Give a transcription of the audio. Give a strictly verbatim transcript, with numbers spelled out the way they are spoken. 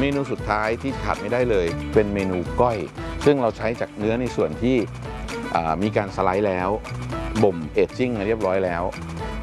เมนูสุดท้ายที่ขาดไม่ได้เลยเป็นเมนูก้อยซึ่งเราใช้จากเนื้อในส่วนที่มีการสไลด์แล้วบ่มเอจจิ้งมาเรียบร้อยแล้ว